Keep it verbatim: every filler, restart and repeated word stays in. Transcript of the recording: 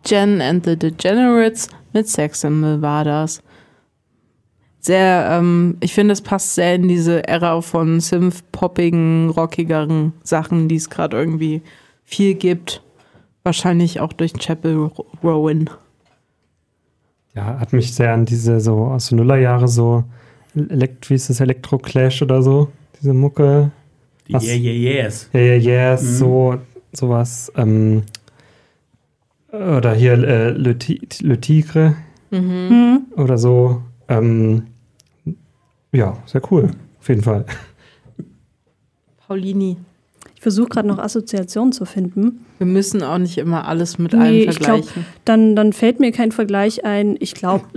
Jen and the Degenerates mit Sex Symbol war das. Sehr, ähm, ich finde, es passt sehr in diese Ära von Synth-poppigen, rockigeren Sachen, die es gerade irgendwie viel gibt. Wahrscheinlich auch durch Chapel Rowan. Ja, hat mich sehr an diese so aus den Nullerjahre so Elekt- wie ist das, Elektro-Clash oder so, diese Mucke. Die Yeah, Yeah, Yes. Yeah, Yeah, Yes, Mhm. so, sowas. Ähm, oder hier äh, Le, Ti- Le Tigre Mhm. oder so. Ähm, ja, sehr cool, auf jeden Fall. Paulini. Ich versuche gerade noch Assoziationen zu finden. Wir müssen auch nicht immer alles mit Nee, allem ich glaub, vergleichen. Dann, dann fällt mir kein Vergleich ein. Ich glaube,